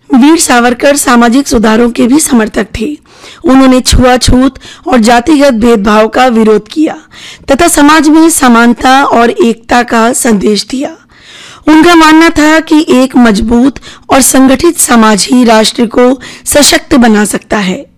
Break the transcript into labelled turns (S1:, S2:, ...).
S1: वीर सावरकर सामाजिक सुधारों के भी समर्थक थे। उन्होंने छुआछूत और जातिगत भेदभाव का विरोध किया तथा समाज में समानता और एकता का संदेश दिया। उनका मानना था कि एक मजबूत और संगठित समाज ही राष्ट्र को सशक्त बना सकता है।